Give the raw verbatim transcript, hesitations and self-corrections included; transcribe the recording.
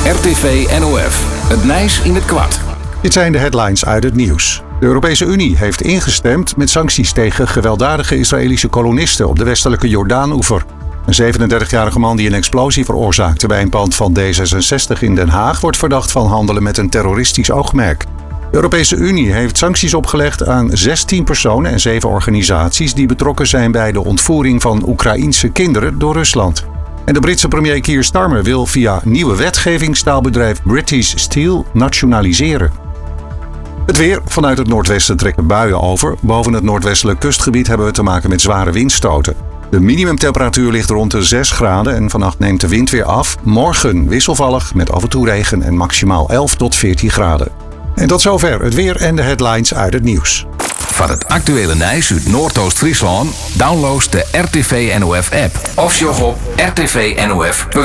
R T V N O F. Het Nijs in het kwart. Dit zijn de headlines uit het nieuws. De Europese Unie heeft ingestemd met sancties tegen gewelddadige Israëlische kolonisten op de westelijke Jordaan-oever. Een zevenendertigjarige man die een explosie veroorzaakte bij een pand van D zesenzestig in Den Haag wordt verdacht van handelen met een terroristisch oogmerk. De Europese Unie heeft sancties opgelegd aan zestien personen en zeven organisaties die betrokken zijn bij de ontvoering van Oekraïense kinderen door Rusland. En de Britse premier Keir Starmer wil via nieuwe wetgeving staalbedrijf British Steel nationaliseren. Het weer. Vanuit het noordwesten trekken buien over. Boven het noordwestelijk kustgebied hebben we te maken met zware windstoten. De minimumtemperatuur ligt rond de zes graden en vannacht neemt de wind weer af. Morgen wisselvallig met af en toe regen en maximaal elf tot veertien graden. En tot zover het weer en de headlines uit het nieuws. Van het actuele Nijs uit Noordoost-Friesland download de R T V N O F app of sjog op r t v n o f punt n l.